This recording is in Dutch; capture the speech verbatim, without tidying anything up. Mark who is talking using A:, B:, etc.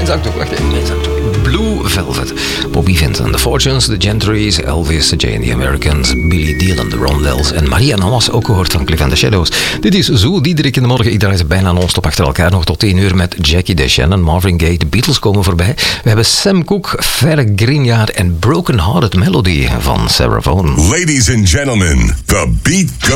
A: Mijn zakdoek, wacht even. Mijn zakdoek. Blue Velvet. Bobby Vinton, The Fortunes, The Gentrys, Elvis, Jay and the Americans, Billy Dillon, The Rondells en Maria Noas, ook gehoord van Cliff and the Shadows. Dit is Zo Diederik in de morgen. Ik draai ze bijna non-stop achter elkaar. Nog tot tien uur met Jackie DeShannon, Marvin Gaye, de Beatles komen voorbij. We hebben Sam Cooke, Ferre Grignard en Broken Hearted Melody van Sarah Vaughan.
B: Ladies and gentlemen, the beat goes